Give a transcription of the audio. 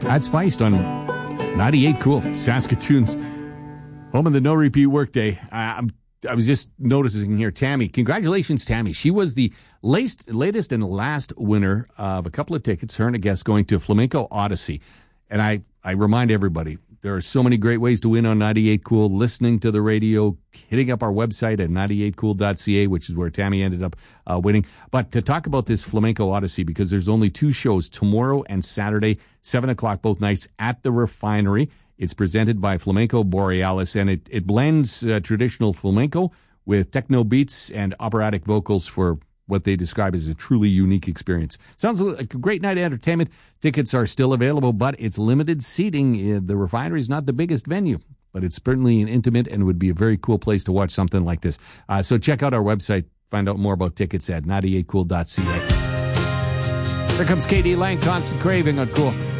That's Feist on 98 Cool, Saskatoon's home of the no repeat workday. I was just noticing here, Tammy. Congratulations, Tammy. She was the latest and last winner of a couple of tickets, her and a guest going to Flamenco Odyssey. And I remind everybody, there are so many great ways to win on 98 Cool, listening to the radio, hitting up our website at 98cool.ca, which is where Tammy ended up winning. But to talk about this Flamenco Odyssey, because there's only two shows, tomorrow and Saturday, 7 o'clock both nights at the Refinery. It's presented by Flamenco Borealis, and it blends traditional flamenco with techno beats and operatic vocals for what they describe as a truly unique experience. Sounds like a great night of entertainment. Tickets are still available, but it's limited seating. The Refinery is not the biggest venue, but it's certainly an intimate and would be a very cool place to watch something like this. So check out our website. Find out more about tickets at 98cool.ca. Here comes KD Lang, Constant Craving on Cool.